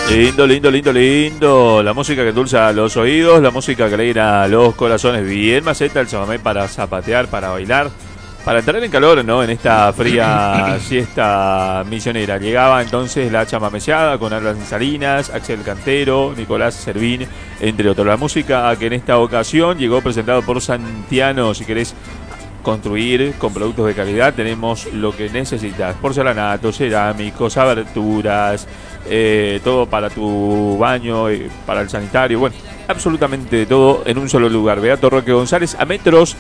Lindo, lindo, lindo, lindo. La música que endulza los oídos, la música que alegra los corazones. Bien maceta el chamamé para zapatear, para bailar, para entrar en calor, ¿no? En esta fría siesta misionera. Llegaba entonces la chamameceada con Alan Salinas, Axel Cantero, Nicolás Servín, entre otros. La música que en esta ocasión llegó presentado por Santiano. Si querés construir con productos de calidad, tenemos lo que necesitas: porcelanato, cerámicos, aberturas, todo para tu baño, para el sanitario, bueno, absolutamente todo en un solo lugar. Beato Roque González, a metros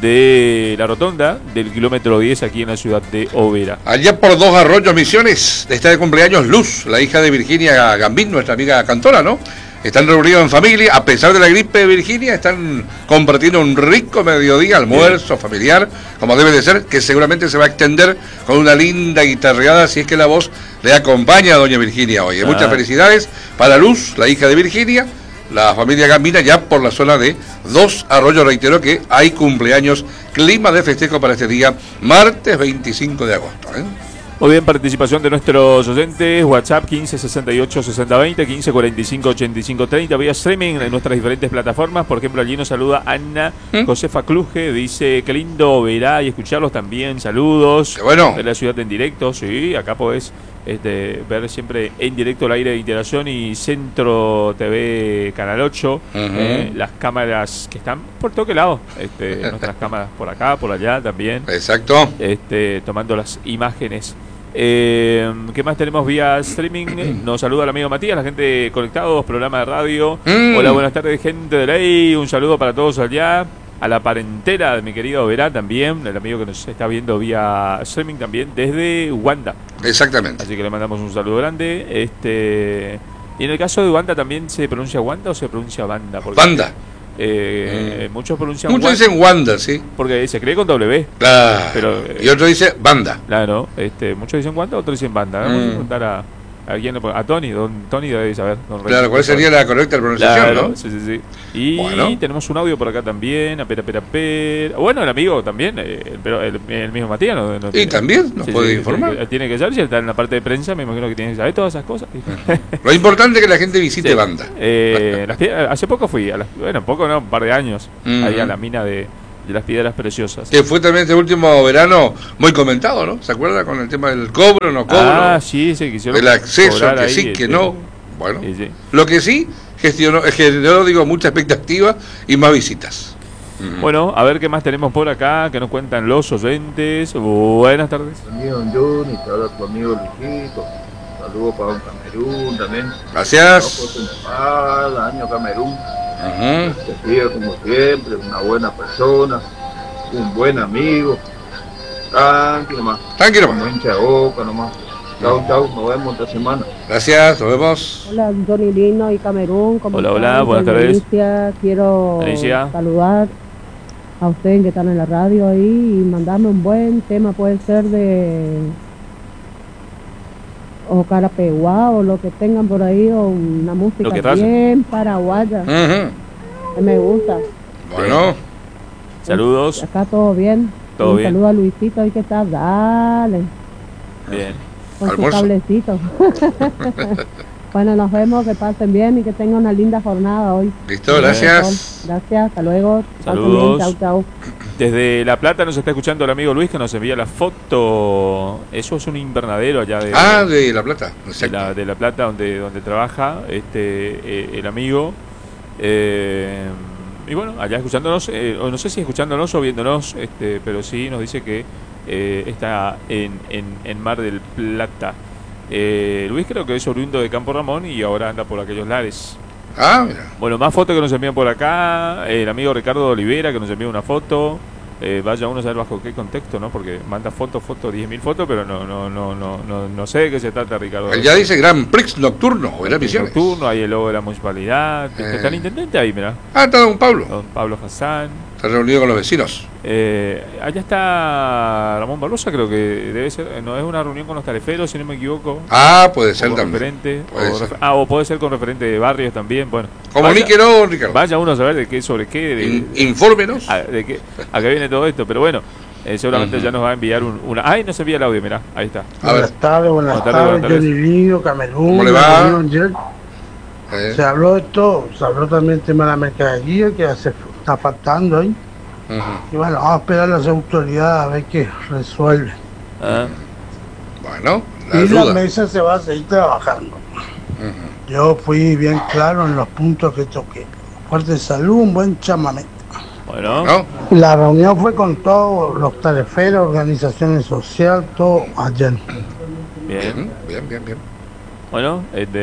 de la rotonda del kilómetro 10 aquí en la ciudad de Oberá. Allá por Dos Arroyos, Misiones, está de cumpleaños Luz, la hija de Virginia Gambín, nuestra amiga cantora, ¿no? Están reunidos en familia, a pesar de la gripe de Virginia, están compartiendo un rico mediodía, almuerzo familiar, como debe de ser, que seguramente se va a extender con una linda guitarreada, si es que la voz le acompaña a doña Virginia hoy. Muchas felicidades para Luz, la hija de Virginia, la familia Gambina, ya por la zona de Dos Arroyos. Reitero que hay cumpleaños, clima de festejo para este día, martes 25 de agosto, ¿eh? Muy bien, participación de nuestros oyentes, WhatsApp 15 68 60 20, 15 45 85 30, vía streaming en nuestras diferentes plataformas. Por ejemplo, allí nos saluda Ana Josefa Cluje, dice: qué lindo verá y escucharlos también, saludos. Qué bueno. De la ciudad en directo, sí, acá podés ver siempre en directo el aire de Integración y Centro TV Canal 8, las cámaras que están por todo lado, nuestras cámaras por acá, por allá también. Exacto. Tomando las imágenes. ¿Qué más tenemos vía streaming? Nos saluda el amigo Matías, la gente conectados, programa de radio. Hola, buenas tardes, gente de ley. Un saludo para todos allá. A la parentela de mi querido Verá también, el amigo que nos está viendo vía streaming también desde Wanda. Exactamente. Así que le mandamos un saludo grande. Y en el caso de Wanda, ¿también se pronuncia Wanda o se pronuncia Banda? Porque Banda. Muchos pronuncian Muchos Wanda, dicen Wanda, sí. porque se cree con W. Claro. Pero, y otro dice Banda. Claro, muchos dicen Wanda, otros dicen Banda. Vamos a preguntar a quién le pone. A Tony, Tony debe saber. Claro, ¿cuál sería la correcta pronunciación? Claro, ¿no? sí. Y bueno, tenemos un audio por acá también, a pera. Bueno, el amigo también, el mismo Matías. No y también nos puede informar. Tiene que saber, si está en la parte de prensa, me imagino que tiene que saber todas esas cosas. Lo importante es que la gente visite Banda. Hace poco fui, un par de años, ahí a la mina de las piedras preciosas. Que fue también este último verano muy comentado, ¿no? ¿Se acuerda con el tema del cobro, no cobro? Ah, sí, quisieron el acceso, que ahí, sí, que no. Bueno, sí. Lo que sí generó, mucha expectativa y más visitas. Bueno, a ver qué más tenemos por acá, que nos cuentan los oyentes. Buenas tardes. Amigo Don Johnny, te habla tu amigo Luisito. Saludos para un Camerún también. Gracias. Año Camerún. Se sigue como siempre, una buena persona, un buen amigo. Tranquilo más. Como hincha de boca nomás. Chau, nos vemos esta semana. Gracias, nos vemos. Hola, Johnny Lino y Camerún. Hola, buenas tardes. Quiero saludar a ustedes que están en la radio ahí y mandarme un buen tema, puede ser de o carapeguá o lo que tengan por ahí, o una música bien paraguaya. Que me gusta. Bueno. Saludos. Acá todo bien. Todo bien. Saludo a Luisito ahí que está, dale. Bien. Con su cablecito. Bueno, nos vemos, que pasen bien y que tengan una linda jornada hoy. Listo, gracias. Gracias, hasta luego. Saludos. Chau. Desde La Plata nos está escuchando el amigo Luis, que nos envía la foto. Eso es un invernadero allá de La Plata. De la Plata, donde trabaja el amigo. Y bueno, allá escuchándonos, o no sé si escuchándonos o viéndonos, pero sí nos dice que está en Mar del Plata. Luis creo que es oriundo de Campo Ramón y ahora anda por aquellos lares. Mira. Bueno, más fotos que nos envían por acá. El amigo Ricardo Olivera, que nos envía una foto. Vaya uno a saber bajo qué contexto, ¿no? Porque manda fotos, 10.000 fotos, pero no sé de qué se trata, Ricardo. Él ya dice Gran Prix nocturno, o era Misiones. Nocturno, ahí el logo de la municipalidad. Está el intendente ahí, mirá. Está don Pablo. Don Pablo Hassan. Está reunido con los vecinos. Allá está Ramón Barbosa, creo que debe ser. No es una reunión con los tariferos, si no me equivoco. Puede ser también. Referente, o puede ser con referente de barrios también. Bueno, comuníquenos, Ricardo. Vaya uno a saber sobre qué. Infórmenos. A qué viene todo esto, pero bueno. Seguramente ya nos va a enviar una... ¡Ay, no se envía el audio! Mirá, ahí está. Buenas tardes, Johnny Niño, Camerún. ¿Cómo le va? Se habló de todo, se habló también del tema de la mercadería que se está faltando ahí. Y bueno, vamos a esperar a las autoridades a ver qué resuelven. Bueno, la mesa se va a seguir trabajando. Yo fui bien claro en los puntos que toqué. Fuerte salud, un buen chamamé. Bueno. La reunión fue con todos los tariferos, organizaciones sociales, todo ayer. Bien. Bien. Bueno,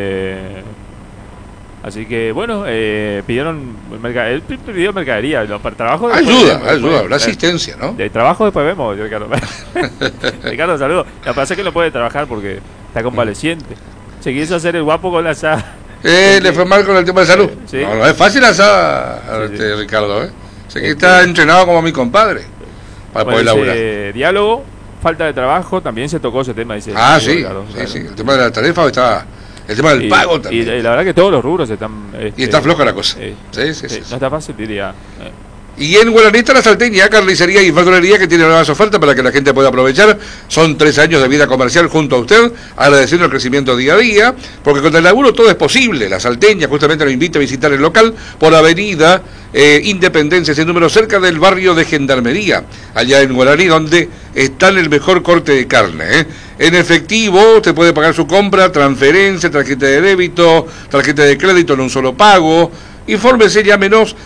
así que, bueno, pidieron él pidió mercadería, para trabajo. Ayuda, la asistencia, ¿no? De trabajo después vemos, Ricardo. Ricardo, saludos. Lo que pasa es que no puede trabajar porque está convaleciente. Se quiso hacer el guapo con la asada. Le fue mal con el tema de salud. Sí. No es fácil asada, Ricardo, Sé que está entrenado como mi compadre para poder laburar. Diálogo, falta de trabajo, también se tocó ese tema. Dice, sí. El tema de la tarifa está... El tema del pago también. Y la verdad que todos los rubros están... y está floja la cosa. Sí. No está fácil, diría. Y en Guaraní está la Salteña, carnicería y verdulería, que tiene nuevas ofertas para que la gente pueda aprovechar. Son 3 años de vida comercial junto a usted, agradeciendo el crecimiento día a día, porque con el laburo todo es posible. La Salteña justamente lo invita a visitar el local por Avenida Independencia, ese número, cerca del barrio de Gendarmería, allá en Guaraní, donde está el mejor corte de carne. En efectivo, usted puede pagar su compra, transferencia, tarjeta de débito, tarjeta de crédito en un solo pago. Infórmese, llámenos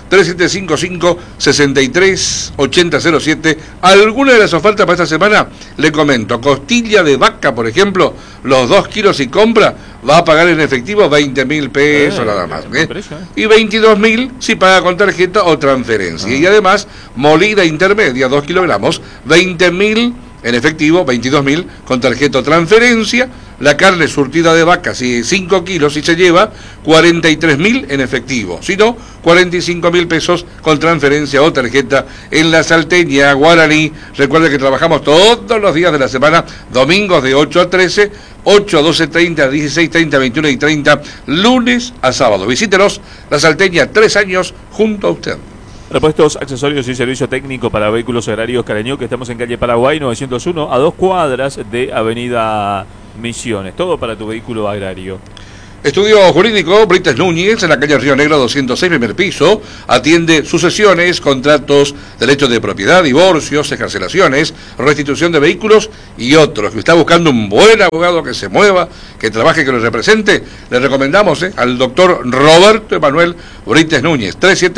3755-63-8007. Alguna de las ofertas para esta semana, le comento. Costilla de vaca, por ejemplo, los 2 kilos si compra, va a pagar en efectivo 20.000 pesos nada más. Y 22.000 si paga con tarjeta o transferencia. Y además, molida intermedia, 2 kilogramos, 20.000 en efectivo, 22.000 con tarjeta o transferencia. La carne surtida de vaca, si 5 kilos, si se lleva 43.000 en efectivo. Si no, 45.000 pesos con transferencia o tarjeta en la Salteña, Guaraní. Recuerde que trabajamos todos los días de la semana, domingos de 8 a 13, 8 a 12:30, 16:30, 21:30, lunes a sábado. Visítenos, la Salteña, 3 años junto a usted. Repuestos, accesorios y servicio técnico para vehículos agrarios Carañó, que estamos en calle Paraguay 901, a 2 cuadras de Avenida Misiones. Todo para tu vehículo agrario. Estudio Jurídico Brites Núñez, en la calle Río Negro 206, primer piso. Atiende sucesiones, contratos, derechos de propiedad, divorcios, excarcelaciones, restitución de vehículos y otros. Que está buscando un buen abogado que se mueva, que trabaje, que lo represente. Le recomendamos al doctor Roberto Emanuel Brites Núñez,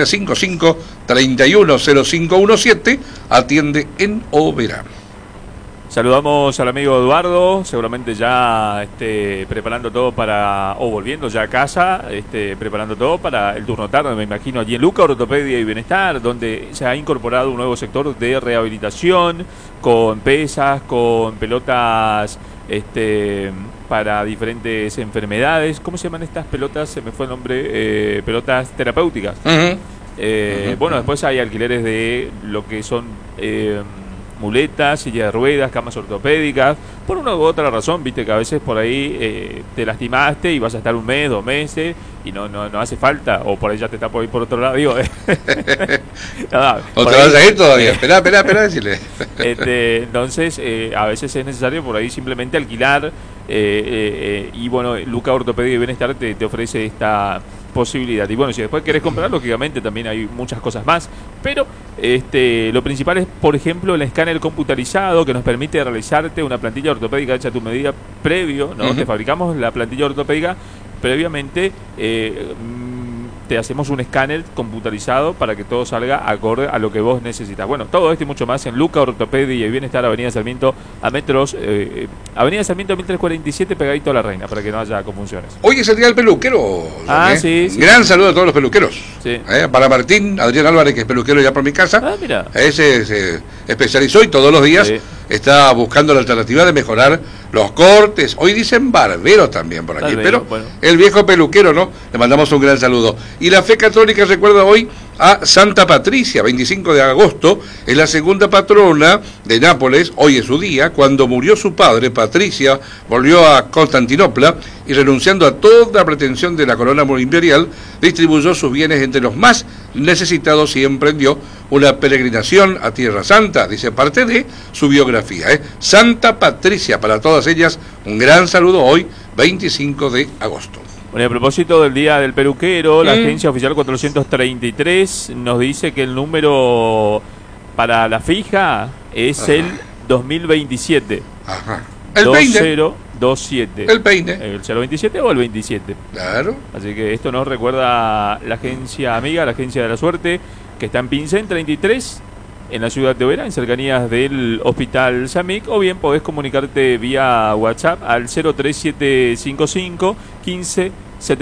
3755-310517. Atiende en Oberá. Saludamos al amigo Eduardo, seguramente ya preparando todo volviendo ya a casa, preparando todo para el turno tarde, me imagino, allí en Luca Ortopedia y Bienestar, donde se ha incorporado un nuevo sector de rehabilitación, con pesas, con pelotas para diferentes enfermedades. ¿Cómo se llaman estas pelotas? Se me fue el nombre, pelotas terapéuticas. Bueno, después hay alquileres de lo que son... muletas, silla de ruedas, camas ortopédicas, por una u otra razón, viste que a veces por ahí te lastimaste y vas a estar 1 mes, 2 meses y no hace falta, o por ahí ya te está por ir por otro lado, digo, nada, o te vas a ir todavía, espera, decirle. Entonces, a veces es necesario por ahí simplemente alquilar, y bueno, Luca Ortopedia y Bienestar te ofrece esta posibilidad. Y bueno, si después querés comprar, lógicamente también hay muchas cosas más, pero lo principal es, por ejemplo, el escáner computarizado que nos permite realizarte una plantilla ortopédica hecha a tu medida previo, ¿no? Te fabricamos la plantilla ortopédica previamente, te hacemos un escáner computarizado para que todo salga acorde a lo que vos necesitas. Bueno, todo esto y mucho más en Luca Ortopedia y Bienestar, Avenida Sarmiento, Avenida Sarmiento 1347, pegadito a La Reina, para que no haya confusiones. Hoy es el día del peluquero. Sí. Gran saludo a todos los peluqueros. Sí. Para Martín, Adrián Álvarez, que es peluquero ya por mi casa. Mira. Ese se especializó y todos los días está buscando la alternativa de mejorar los cortes. Hoy dicen barberos también por aquí, pero bueno, el viejo peluquero, ¿no? Le mandamos un gran saludo. Y la fe católica recuerda hoy a Santa Patricia, 25 de agosto, es la segunda patrona de Nápoles. Hoy es su día. Cuando murió su padre, Patricia volvió a Constantinopla y, renunciando a toda pretensión de la corona imperial, distribuyó sus bienes entre los más necesitados y emprendió una peregrinación a Tierra Santa, dice parte de su biografía. Santa Patricia, para todas ellas, un gran saludo hoy, 25 de agosto. Bueno, a propósito del Día del Peluquero, la agencia oficial 433 nos dice que el número para la fija es el 2027. Ajá. El 2027. El peine. ¿El 027 o el 27? Claro. Así que esto nos recuerda la agencia amiga, la agencia de la suerte, que está en Pincén 33, en la ciudad de Oberá, en cercanías del Hospital Samic, o bien podés comunicarte vía WhatsApp al 03755 15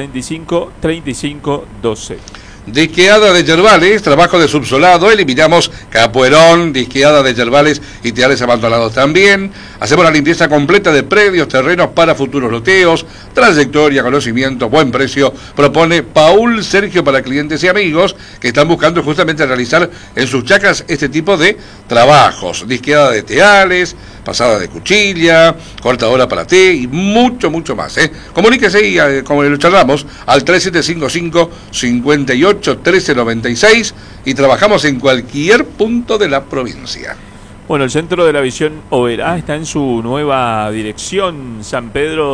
75 35 12. Disqueada de yerbales, trabajo de subsolado, eliminamos capuerón, disqueada de yerbales y teales abandonados también. Hacemos la limpieza completa de predios, terrenos para futuros loteos, trayectoria, conocimiento, buen precio. Propone Paul Sergio para clientes y amigos que están buscando justamente realizar en sus chacras este tipo de trabajos. Disqueada de teales, pasada de cuchilla, cortadora para té y mucho, mucho más. Comuníquese y como lo charlamos al 3755 58 1396 y trabajamos en cualquier punto de la provincia. Bueno, el Centro de la Visión Oberá está en su nueva dirección, San Pedro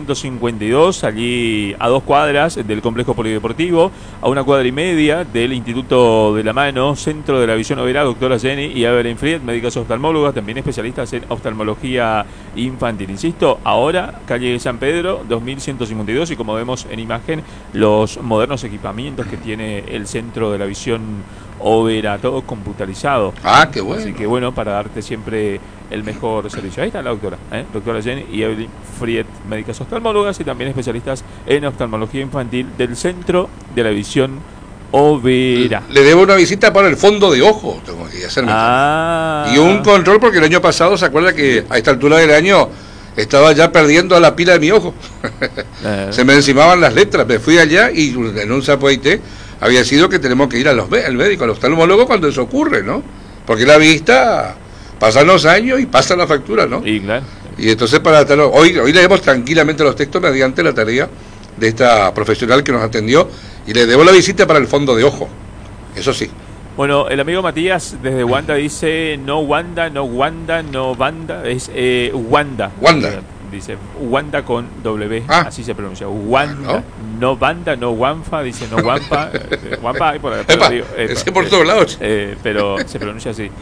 2152, allí a 2 cuadras del complejo polideportivo, a 1 cuadra y media del Instituto de la Mano, Centro de la Visión Oberá, doctora Jenny y Evelyn Fried, médicas oftalmólogas, también especialistas en oftalmología infantil. Insisto, ahora calle San Pedro 2152 y como vemos en imagen, los modernos equipamientos que tiene el Centro de la Visión Oberá, todo computarizado. Ah, qué bueno. Así que bueno, para darte siempre el mejor servicio. Ahí está la doctora, doctora Jenny y Evelyn Fried, médicas oftalmólogas y también especialistas en oftalmología infantil del Centro de la Visión Oberá. Le debo una visita para el fondo de ojo, tengo que hacerme. Y un control porque el año pasado, ¿se acuerda que a esta altura del año estaba ya perdiendo la pila de mi ojo? Se me encimaban las letras, me fui allá y en un zapoite había sido que tenemos que ir al médico, al oftalmólogo cuando eso ocurre, ¿no? Porque la vista, pasan los años y pasa la factura, ¿no? Y claro. Y entonces hoy leemos tranquilamente los textos mediante la tarea de esta profesional que nos atendió y le debo la visita para el fondo de ojo, eso sí. Bueno, el amigo Matías desde Wanda dice no Wanda, no banda, es Wanda. Dice Wanda con W, así se pronuncia. Wanda, no banda, no Wanfa, dice no Wampa. Wampa hay por acá, por todos lados. Pero se pronuncia así.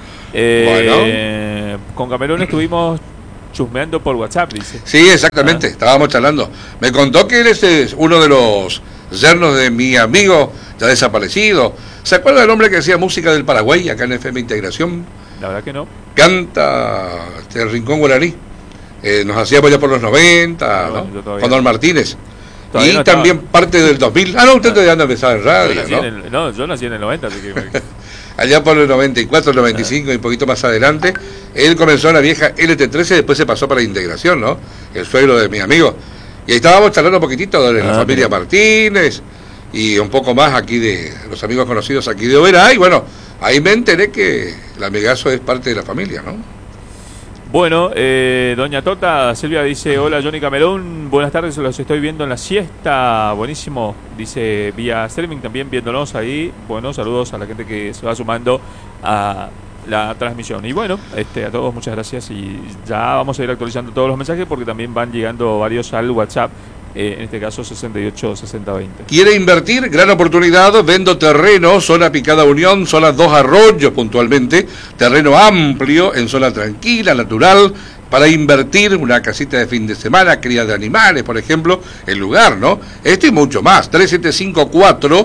Bueno. Con Camerún estuvimos chusmeando por WhatsApp, dice. Sí, exactamente, estábamos charlando. Me contó que él es uno de los yernos de mi amigo ya desaparecido. ¿Se acuerda del hombre que hacía música del Paraguay acá en FM Integración? La verdad que no. Canta el Rincón Guaraní. Nos hacíamos ya por los 90, ¿no? Con Don Martínez. Y no también parte del 2000. No, usted todavía no empezaba en radio, yo nací en el 90, así que... Allá por el 94, el 95 y un poquito más adelante, él comenzó en la vieja LT13 y después se pasó para Integración, ¿no? El suegro de mi amigo. Y ahí estábamos charlando un poquitito de la familia Martínez y un poco más aquí de los amigos conocidos aquí de Oberá. Y bueno, ahí me enteré que el amigazo es parte de la familia, ¿no? Bueno, doña Tota, Silvia dice, hola Johnny Camerún, buenas tardes, los estoy viendo en la siesta, buenísimo, dice vía streaming también viéndonos ahí, bueno, saludos a la gente que se va sumando a la transmisión. Y bueno, a todos muchas gracias y ya vamos a ir actualizando todos los mensajes porque también van llegando varios al WhatsApp. En este caso 686020. ¿Quiere invertir? Gran oportunidad. Vendo terreno, zona Picada Unión, zona Dos Arroyos puntualmente. Terreno amplio, en zona tranquila, natural, para invertir una casita de fin de semana, cría de animales, por ejemplo, el lugar, ¿no? Esto y mucho más. 3754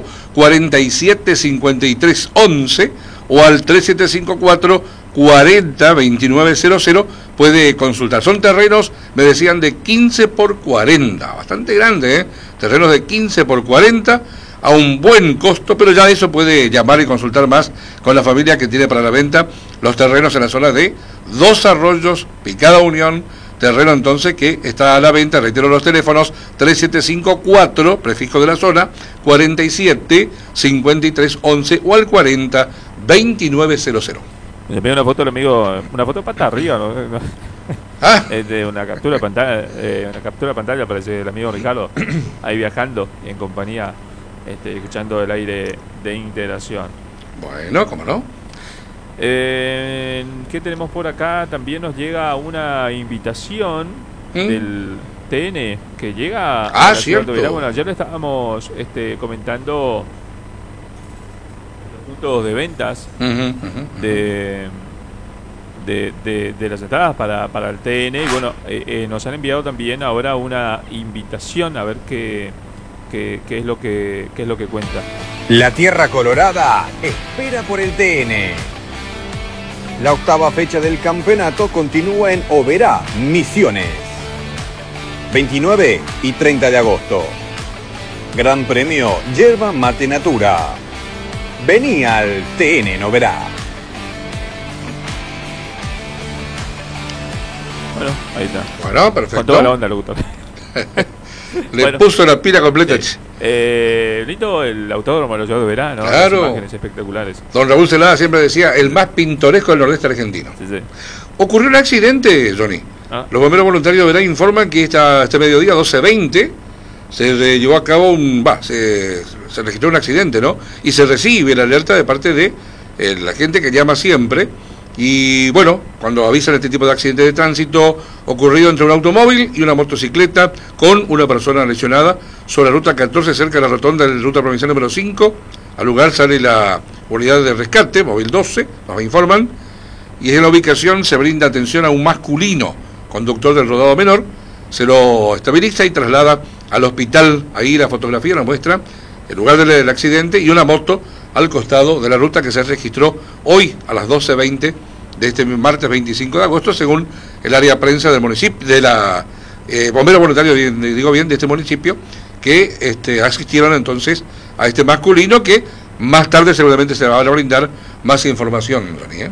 475311 o al 3754 402900 puede consultar. Son terrenos, me decían, de 15 por 40, bastante grande, terrenos de 15 por 40 a un buen costo, pero ya eso puede llamar y consultar más con la familia que tiene para la venta los terrenos en la zona de Dos Arroyos, Picada Unión, terreno entonces que está a la venta, reitero los teléfonos, 3754, prefijo de la zona, 475311 o al 402900. Me envió una foto del amigo, una foto pata arriba, ¿no? De una captura de pantalla, parece el amigo Ricardo, ahí viajando en compañía, escuchando el aire de Integración. Bueno, ¿cómo no? ¿Qué tenemos por acá? También nos llega una invitación del TN que llega a la ciudad de Oberá. Bueno, ayer le estábamos comentando los puntos de ventas de las entradas para el TN. Y bueno, nos han enviado también ahora una invitación a ver qué es lo que cuenta. La Tierra Colorada espera por el TN. La octava fecha del campeonato continúa en Oberá, Misiones. 29 y 30 de agosto. Gran premio Yerba Mate Natura. Vení al TN en Oberá. Bueno, ahí está. Bueno, perfecto. Con toda la onda, locutor. Le puso la pila completa. Lindo el autódromo de la ciudad de Oberá, ¿no? Claro. Las imágenes espectaculares. Don Raúl Celada siempre decía, el más pintoresco del nordeste argentino. Sí, sí. Ocurrió un accidente, Johnny. Los bomberos voluntarios de Oberá informan que este mediodía, 12:20, se llevó a cabo se registró un accidente, ¿no? Y se recibe la alerta de parte de la gente que llama siempre. Y bueno, cuando avisan este tipo de accidentes de tránsito ocurrido entre un automóvil y una motocicleta con una persona lesionada sobre la ruta 14 cerca de la rotonda de la ruta provincial número 5, al lugar sale la unidad de rescate, móvil 12, nos informan, y en la ubicación se brinda atención a un masculino, conductor del rodado menor, se lo estabiliza y traslada al hospital. Ahí la fotografía nos muestra el lugar del accidente y una moto al costado de la ruta que se registró hoy a las 12:20 de este martes 25 de agosto, según el área prensa del municipio, de la bomberos voluntarios, de este municipio, que asistieron entonces a este masculino, que más tarde seguramente se va a brindar más información, Johnny.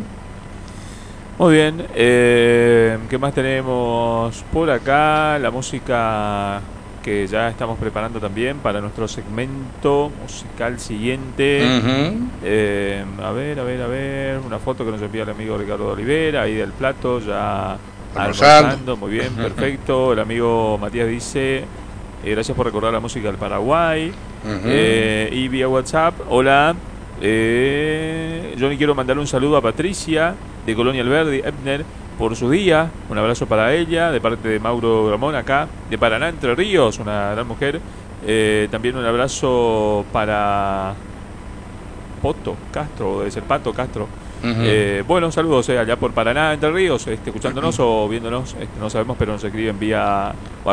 Muy bien, ¿qué más tenemos por acá? La música que ya estamos preparando también para nuestro segmento musical siguiente. A ver, una foto que nos envía el amigo Ricardo de Olivera, ahí del plato, ya almorzando. Muy bien, perfecto. El amigo Matías dice, gracias por recordar la música del Paraguay. Y vía WhatsApp, hola, yo ni quiero mandarle un saludo a Patricia de Colonia Alberdi, Ebner, por su día. Un abrazo para ella de parte de Mauro Ramón, acá de Paraná, Entre Ríos, una gran mujer. También un abrazo para Poto Castro, debe ser Pato Castro. Bueno, saludos allá por Paraná, Entre Ríos, escuchándonos o viéndonos, no sabemos, pero nos escriben vía